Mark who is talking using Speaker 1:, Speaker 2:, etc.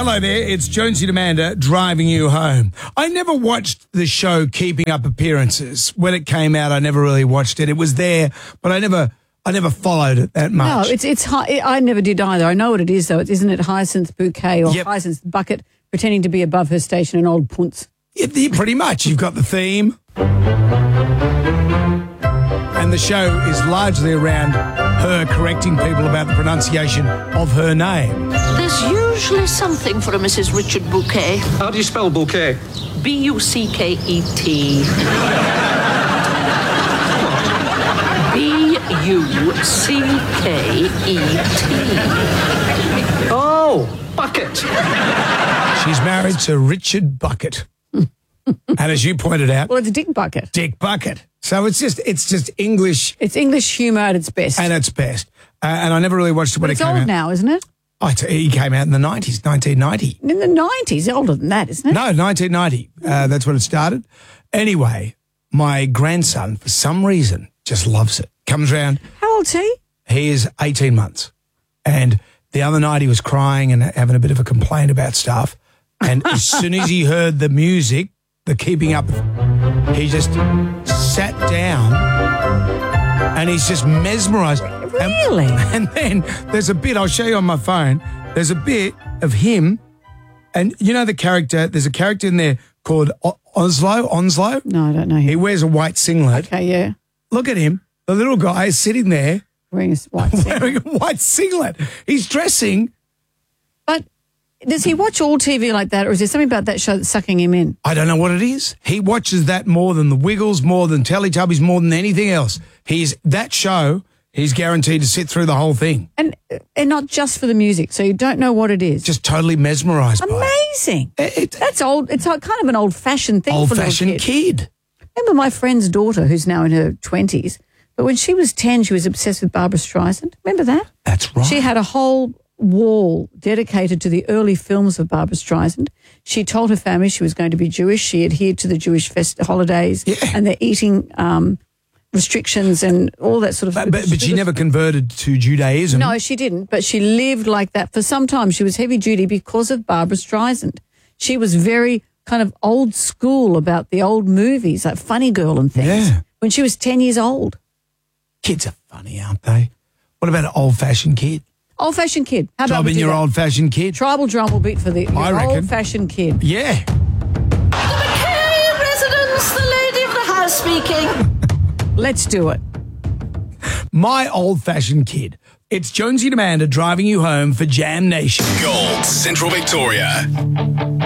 Speaker 1: Hello there, it's Jonesy and Amanda driving you home. I never watched the show Keeping Up Appearances. When it came out, I never really watched it. It was there, but I never followed it that much.
Speaker 2: No, it's I never did either. I know what it is, though. Isn't it Hyacinth Bouquet or Hyacinth Bucket pretending to be above her station in Old Punts?
Speaker 1: Yeah, pretty much. You've got the theme. And the show is largely around her correcting people about the pronunciation of her name.
Speaker 3: There's usually something for a Mrs. Richard Bouquet.
Speaker 4: How do you spell bouquet?
Speaker 3: B-U-C-K-E-T. B-U-C-K-E-T.
Speaker 4: Oh, bucket.
Speaker 1: She's married to Richard Bucket. And as you pointed out...
Speaker 2: Well, it's Dick Bucket.
Speaker 1: Dick Bucket. So it's just English...
Speaker 2: It's English humour at its best.
Speaker 1: At its best. And I never really watched it when it came out.
Speaker 2: It's old now, isn't it?
Speaker 1: He came out in the 90s, 1990.
Speaker 2: In the 90s? Older than that, isn't it?
Speaker 1: No, 1990. That's when it started. Anyway, my grandson, for some reason, just loves it. Comes round.
Speaker 2: How old's he?
Speaker 1: He is 18 months. And the other night he was crying and having a bit of a complaint about stuff. And as soon as he heard the music, the Keeping Up, he just sat down and he's just mesmerised.
Speaker 2: Really?
Speaker 1: And then there's a bit, I'll show you on my phone, there's a bit of him and you know the character, there's a character in there called Onslow?
Speaker 2: No, I don't know him.
Speaker 1: He wears a white singlet.
Speaker 2: Okay, yeah.
Speaker 1: Look at him. The little guy is sitting there
Speaker 2: wearing a white singlet.
Speaker 1: Wearing a white singlet. He's dressing.
Speaker 2: But does he watch all TV like that, or is there something about that show that's sucking him in?
Speaker 1: I don't know what it is. He watches that more than the Wiggles, more than Teletubbies, more than anything else. That show, he's guaranteed to sit through the whole thing.
Speaker 2: And not just for the music, so you don't know what it is.
Speaker 1: Just totally mesmerised by it.
Speaker 2: Amazing. That's old. It's kind of an old-fashioned thing for a little
Speaker 1: kid.
Speaker 2: Remember my friend's daughter, who's now in her 20s, but when she was 10, she was obsessed with Barbra Streisand. Remember that?
Speaker 1: That's right.
Speaker 2: She had a whole wall dedicated to the early films of Barbra Streisand. She told her family she was going to be Jewish. She adhered to the Jewish holidays and their eating restrictions and all that sort of...
Speaker 1: But she never converted to Judaism.
Speaker 2: No, she didn't, but she lived like that for some time. She was heavy duty because of Barbra Streisand. She was very kind of old school about the old movies, like Funny Girl and things, when she was 10 years old.
Speaker 1: Kids are funny, aren't they? What about an old-fashioned kid?
Speaker 2: Old-fashioned kid. How about
Speaker 1: your old-fashioned kid?
Speaker 2: Tribal drum will beat for the old-fashioned kid.
Speaker 1: Yeah.
Speaker 3: The McKay residence, the lady of the house speaking.
Speaker 2: Let's do it.
Speaker 1: My old-fashioned kid. It's Jonesy and Amanda driving you home for Jam Nation.
Speaker 5: Gold, Central Victoria.